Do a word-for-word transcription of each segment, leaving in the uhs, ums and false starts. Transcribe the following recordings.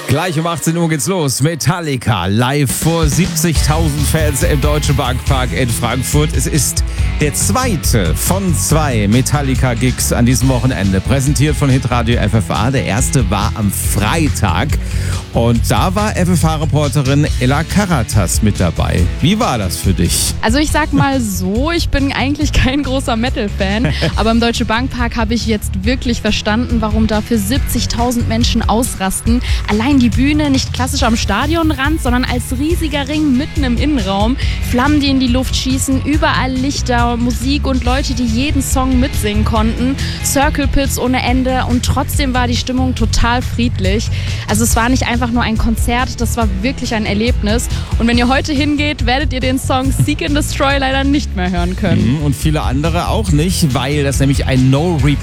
Gleich um achtzehn Uhr geht's los. Metallica live vor siebzigtausend Fans im Deutsche Bank Park in Frankfurt. Es ist der zweite von zwei Metallica-Gigs an diesem Wochenende. Präsentiert von Hitradio F F A. Der erste war am Freitag. Und da war F F A-Reporterin Ella Karatas mit dabei. Wie war das für dich? Also ich sag mal so, ich bin eigentlich kein großer Metal-Fan, aber im Deutsche Bank Park habe ich jetzt wirklich verstanden, warum da für siebzigtausend Menschen ausrasten. Allein die Bühne nicht klassisch am Stadionrand, sondern als riesiger Ring mitten im Innenraum. Flammen, die in die Luft schießen, überall Lichter, Musik und Leute, die jeden Song mitsingen konnten. Circle Pits ohne Ende und trotzdem war die Stimmung total friedlich. Also es war nicht einfach nur ein Konzert, das war wirklich ein Erlebnis. Und wenn ihr heute hingeht, werdet ihr den Song Seek and Destroy leider nicht mehr hören können. Und viele andere auch nicht, weil das nämlich ein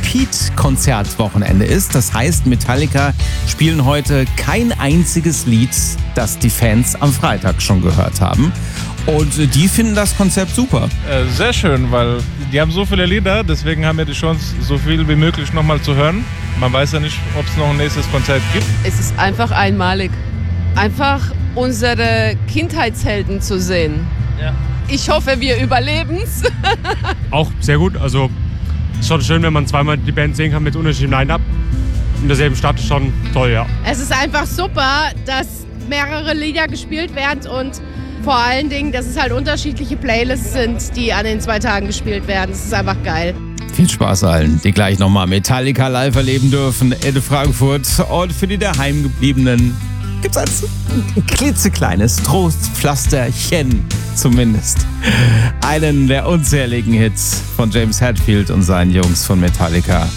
No-Repeat-Konzertwochenende ist. Das heißt, Metallica spielen heute kein einziges Lied, das die Fans am Freitag schon gehört haben. Und die finden das Konzept super. Äh, sehr schön, weil die haben so viele Lieder, deswegen haben wir die Chance, so viel wie möglich nochmal zu hören. Man weiß ja nicht, ob es noch ein nächstes Konzert gibt. Es ist einfach einmalig. Einfach unsere Kindheitshelden zu sehen. Ja. Ich hoffe, wir überleben's. Auch sehr gut. Also ist schon schön, wenn man zweimal die Band sehen kann mit unterschiedlichem Line-Up. In derselben Stadt ist schon toll, ja. Es ist einfach super, dass mehrere Lieder gespielt werden und vor allen Dingen, dass es halt unterschiedliche Playlists sind, die an den zwei Tagen gespielt werden. Das ist einfach geil. Viel Spaß allen, die gleich nochmal Metallica live erleben dürfen in Frankfurt. Und für die daheimgebliebenen gibt es ein klitzekleines Trostpflasterchen zumindest. Einen der unzähligen Hits von James Hetfield und seinen Jungs von Metallica.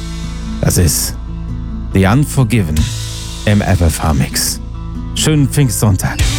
Das ist The Unforgiven im F F A-Mix. Schönen Pfingstsonntag.